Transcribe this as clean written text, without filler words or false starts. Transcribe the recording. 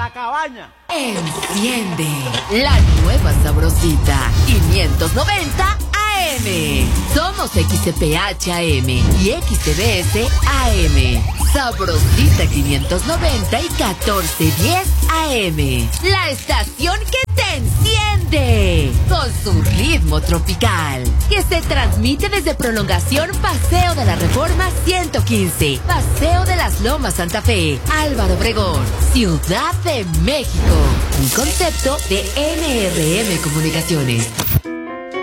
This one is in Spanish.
la cabaña. Enciende la nueva sabrosita 590 AM. Somos XCPH AM y XCBS AM. Sabrosita 590 y 1410 AM. La estación que te enciende con su ritmo tropical, que se transmite desde Prolongación Paseo de la Reforma 115, Paseo de las Lomas Santa Fe, Álvaro Obregón, Ciudad de México. Un concepto de NRM Comunicaciones.